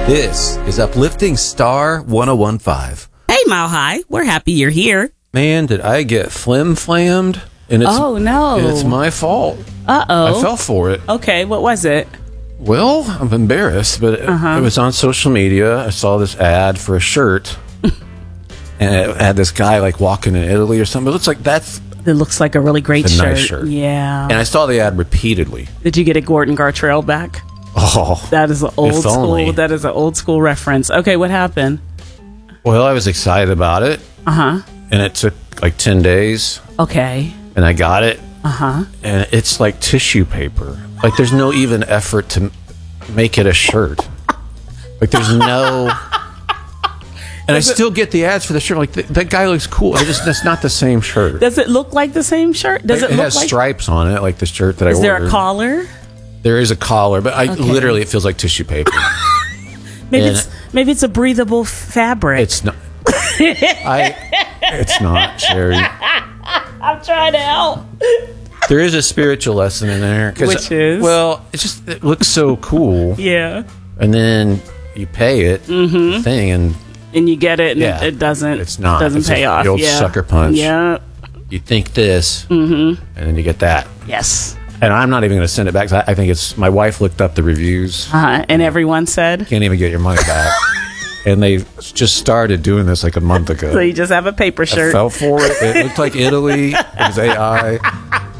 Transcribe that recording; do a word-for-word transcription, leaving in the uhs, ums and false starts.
This is Uplifting Star ten fifteen. Hey, Mile High. We're happy you're here. Man, did I get flim-flammed? And it's, Oh, no. and it's my fault. Uh-oh. I fell for it. Okay, what was it? Well, I'm embarrassed, but it, Uh-huh. it was on social media. I saw this ad for a shirt, and it had this guy like walking in Italy or something. It looks like that's... It looks like a really great A shirt. nice shirt. Yeah. And I saw the ad repeatedly. Did you get a Gordon Gartrell back? Oh, That is an old If only. school. That is an old school reference. Okay, what happened? well, I was excited about it, Uh-huh. and it took like ten days, Okay. and I got it, Uh-huh. and it's like tissue paper. Like there's no even effort to m- make it a shirt. Like there's no... And I still get the ads for the shirt. Like, th- that guy looks cool. I just, that's not the same shirt. Does it look like the same shirt? Does it, it look has like... stripes on it, like the shirt that I Is ordered. there a collar? There is a collar, but I Okay. literally, it feels like tissue paper. Maybe And- it's maybe it's a breathable f- fabric. It's not. I. It's not, Sherry. I'm trying to help. There is a spiritual lesson in there. 'cause- Which is? Well, it's just, it looks so cool. Yeah. And then you pay it, Mm-hmm. the thing, and And you get it, and Yeah. it, it doesn't. It's not. Doesn't It's pay a- off. the old yeah. sucker punch. Yeah. you think this, mm-hmm. and then you get that. Yes. And I'm not even going to send it back. 'Cause I, I think it's, my wife looked up the reviews. Uh-huh. And everyone said. Can't even get your money back. And they just started doing this like a month ago. So you just have a paper I shirt. fell for it. It looked like Italy. It was A I.